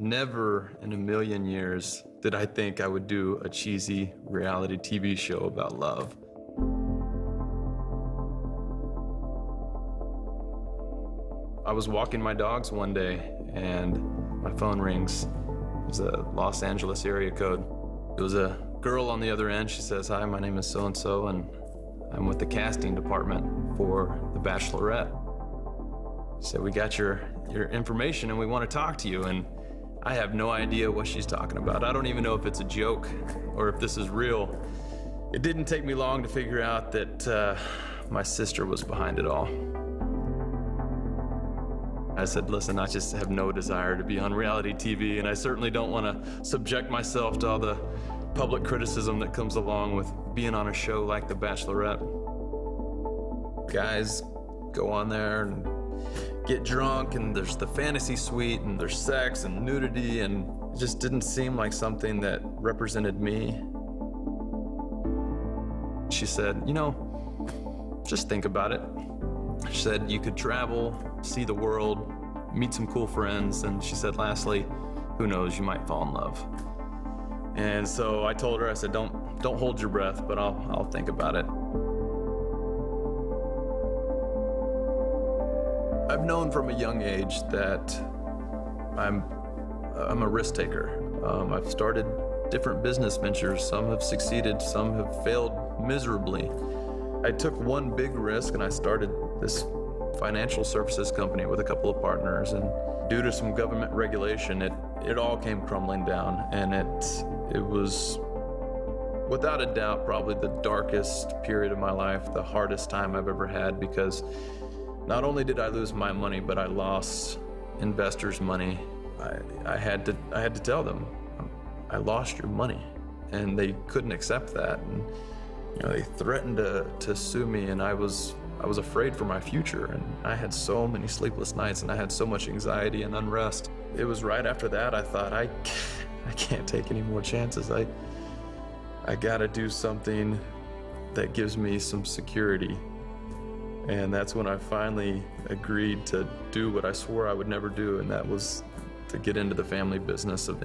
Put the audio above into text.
Never in a million years did I think I would do a cheesy reality TV show about love. I was walking my dogs one day and my phone rings. It was a Los Angeles area code. It was a girl on the other end. She says, "Hi, my name is so-and-so, and I'm with the casting department for The Bachelorette." She said, "We got your information and we want to talk to you." And I have no idea what she's talking about. I don't even know if it's a joke or if this is real. It didn't take me long to figure out that my sister was behind it all. I said, "Listen, I just have no desire to be on reality TV, and I certainly don't want to subject myself to all the public criticism that comes along with being on a show like The Bachelorette." Guys go on there and get drunk, and there's the fantasy suite, and there's sex and nudity, and it just didn't seem like something that represented me. She said, "You know, just think about it." She said, "You could travel, see the world, meet some cool friends," and she said, "Lastly, who knows, you might fall in love." And so I told her, I said, don't hold your breath, but I'll think about it. I've known from a young age that I'm a risk taker. I've started different business ventures. Some have succeeded, some have failed miserably. I took one big risk and I started this financial services company with a couple of partners, and due to some government regulation, it all came crumbling down, and it was without a doubt probably the darkest period of my life, the hardest time I've ever had, because not only did I lose my money, but I lost investors' money. I had to tell them, "I lost your money," and they couldn't accept that. And you know, they threatened to sue me, and I was afraid for my future, and I had so many sleepless nights, and I had so much anxiety and unrest. It was right after that I thought, I can't take any more chances. I gotta do something that gives me some security. And that's when I finally agreed to do what I swore I would never do, and that was to get into the family business of